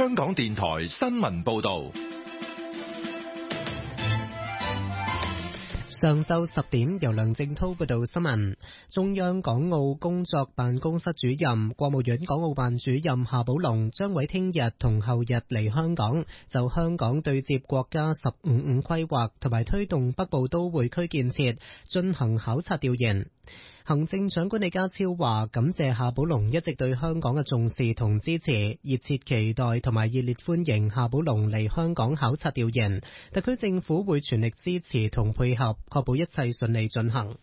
香港電台新聞報道。 上晝10點，由梁正濤報道新聞。中央港澳工作辦公室主任、國務院港澳辦主任夏寶龍將會聽日同後日嚟香港，就香港對接國家15+5規劃同埋推動北部都會區建設進行考察調研。行政長官李家超話感謝夏寶龍一直對香港嘅重視同支持，熱切期待同埋熱烈歡迎夏寶龍嚟香港考察調研。特區政府會全力支持同配合，確保一切順利進行。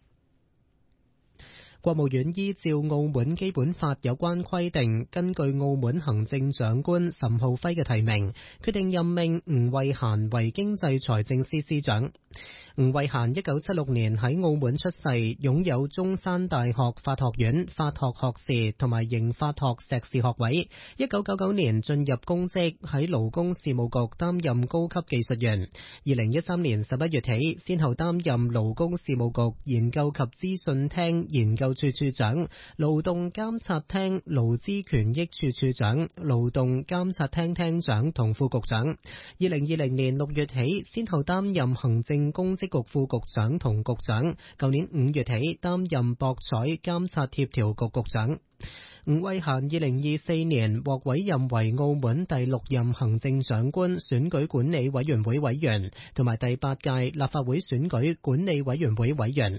國務院依照澳門基本法有關規定，根據澳門行政長官岑浩輝嘅提名，決定任命吳慧嫻為經濟財政司司長。吳慧嫻1976年喺澳門出世，擁有中山大學法學院法學學士同埋刑法學碩士學位。1999年進入公職，喺勞工事務局擔任高級技術員。2013年11月起，先後擔任勞工事務局研究及資訊廳研究處處長、勞動監察廳勞資權益處處長、勞動監察廳廳長同副局長。2020年6月起，先後擔任行政公職局副局長同局長，舊年5月起擔任博彩監察協調局局長。吳慧嫻2024年獲委任為澳門第6任行政長官選舉管理委員會委員，同埋第8屆立法會選舉管理委員會委員。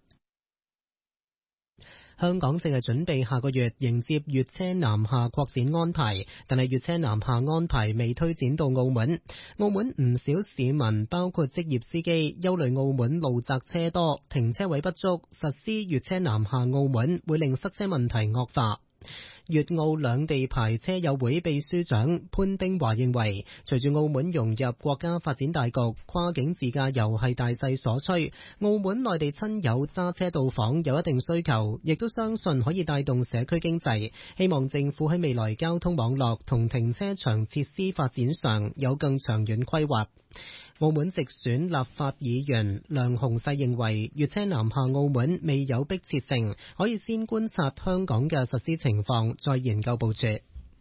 香港正係準備下個月迎接粵車南下擴展安排，但係粵車南下安排未推展到澳門。澳門唔少市民，包括職業司機，憂慮澳門路窄車多，停車位不足，實施粵車南下澳門會令塞車問題惡化。粵澳兩地牌車友會秘書長潘冰華認為，隨住澳門融入國家發展大局，跨境自駕遊係大勢所趨。澳門內地親友揸車到訪有一定需求，亦都相信可以帶動社區經濟。希望政府喺未來交通網絡同停車場設施發展上有更長遠規劃。澳門直選立法議員梁鴻勢認為，粵車南下澳門未有迫切性，可以先觀察香港嘅實施情況，再研究部署。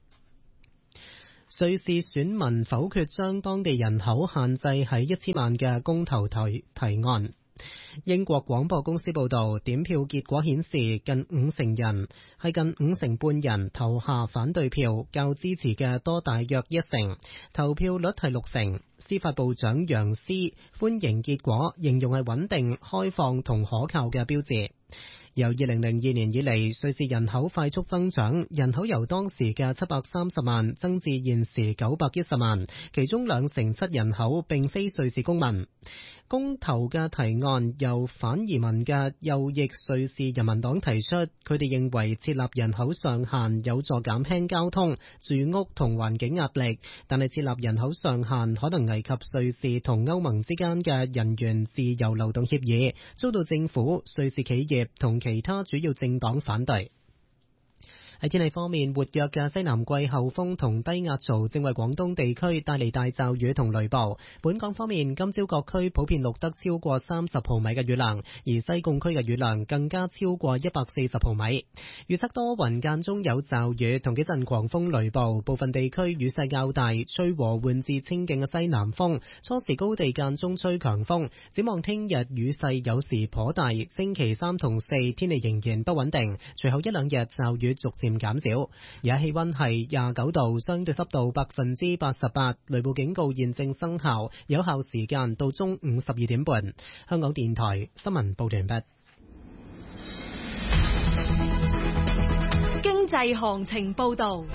瑞士選民否決將當地人口限制喺1000萬嘅公投提案。英國廣播公司報道，點票結果顯示近五成半人投下反對票，較支持嘅多大約1成，投票率係60%。司法部長楊斯歡迎結果，形容係穩定、開放同可靠嘅標誌。由2002年以嚟，瑞士人口快速增長，人口由當時嘅730萬增至現時910萬，其中27%人口並非瑞士公民。公投嘅提案由反移民嘅右翼瑞士人民黨提出，佢哋認為設立人口上限有助減輕交通、住屋同環境壓力，但係設立人口上限可能危及瑞士同歐盟之間嘅人員自由流動協議，遭到政府、瑞士企業同其他主要政黨反對。喺天氣方面，活躍嘅西南季候風同低壓槽正為廣東地區帶嚟大驟雨同雷暴。本港方面，今朝各區普遍錄得超過30毫米嘅雨量，而西貢區嘅雨量更加超過140毫米。預測多雲間中有驟雨同幾陣狂風雷暴，部分地區雨勢較大，吹和緩至清勁嘅西南風，初時高地間中吹強風。展望聽日雨勢有時頗大，星期3同4天氣仍然不穩定，隨後一兩日驟雨逐漸減少。而家氣溫係29度，相對濕度88%，雷暴警告現正生效，有效時間到中午12點半。香港電台新聞報道完畢。 經濟行情報道。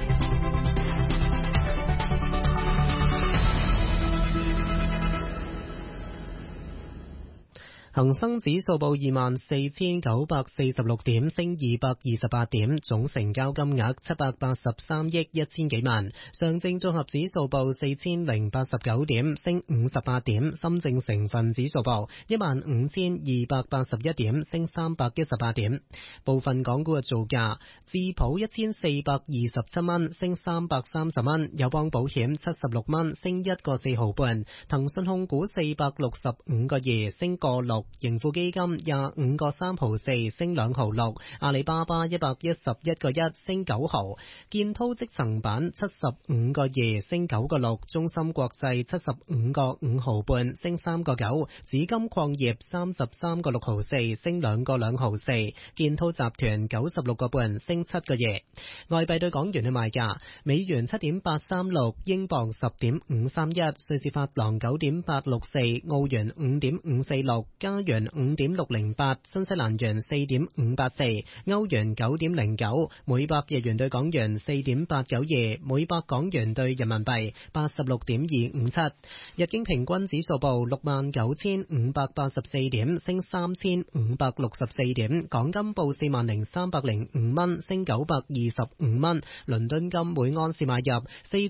恒生指數報24,946點，升228點，總成交金額783億1千幾萬。上證綜合指數報4089點，升58點。深證成分指數報15281點，升318點。部分港股嘅造價：智普1427蚊，升330蚊；友邦保險76蚊，升1個4毫半；騰訊控股465個2，升個6。 盈富基金25個3毫4升2毫6，阿里巴巴111個1升9毫，建滔積層板75個2升9個6，中芯國際75個5毫半升3個9，紫金礦業33個6毫4升2個2毫4，建滔集團96個半升7個2。外幣對港元嘅賣價：美元7.836，英鎊10.531，瑞士法郎9.864，澳元5.546，加元5.608，新西蘭元4.584，歐元9.09，每百日元對港元4.892，每百港元對人民幣86.257。日經平均指數報69,584點，升3,564點。港金報40,305蚊，升925蚊。倫敦金每安士買入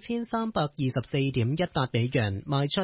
4324.18美元，賣出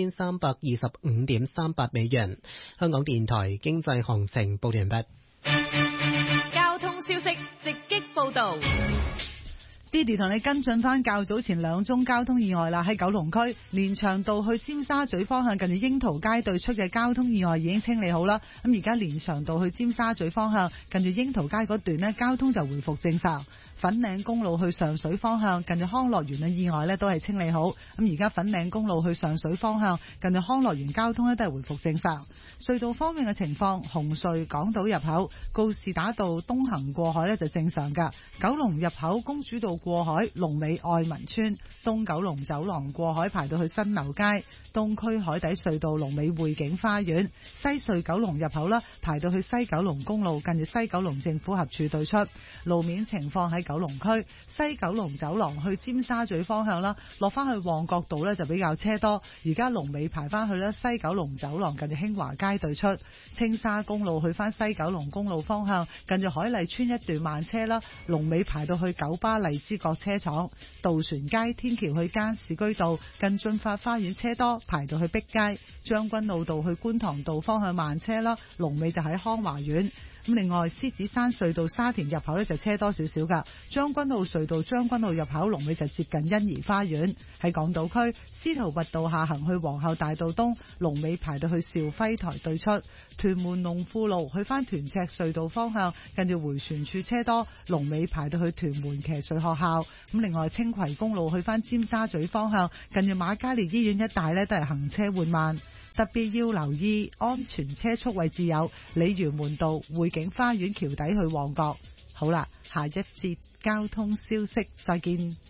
4325.38美元。香港電台經濟行情報完畢。 交通消息直擊報道。 Didi 同你跟進翻較早前2宗交通意外啦，喺九龍區連翔道去尖沙咀方向近住櫻桃街對出嘅交通意外已經清理好啦。咁而家連翔道去尖沙咀方向近住櫻桃街嗰段呢，交通就回復正常。粉嶺公路去上水方向近住康樂園嘅意外呢都係清理好。咁而家粉嶺公路去上水方向近住康樂園交通呢都係回復正常。隧道方面嘅情況，紅隧港島入口告士打道東行過海呢就正常㗎。九龍入口公主道過海龍尾愛民村，東九龍走廊過海排到去新樓街，東區海底隧道龍尾匯景花園，西隧九龍入口啦排到去西九龍公路近住西九龍政府合署對出。路面情況喺九龍區西九龍走廊去尖沙咀方向啦，落翻去旺角道呢就比較車多，而家龍尾排翻去啦西九龍走廊近住興華街對出。青沙公路去翻西九龍公路方向近住海麗村一段慢車啦，龍尾排到去九巴荔枝角車廠。渡船街天橋去加士居道近駿發花園車多，排到去碧街。將軍澳道去觀塘道方向慢車啦，龍尾就喺康華苑。咁另外獅子山隧道沙田入口呢就車多少少噶，將軍澳隧道將軍澳入口龍尾就接近欣怡花園。喺港島區司徒拔道下行去皇后大道東，龍尾排到去兆輝台對出。屯門龍富路去翻屯赤隧道方向近住迴旋處車多，龍尾排到去屯門騎術學校。咁另外青葵公路去翻尖沙咀方向近住瑪嘉烈醫院一帶呢都係行車緩慢。特別要留意安全車速位置有鯉魚門道匯景花園橋底去旺角。好啦，下一節交通消息再見。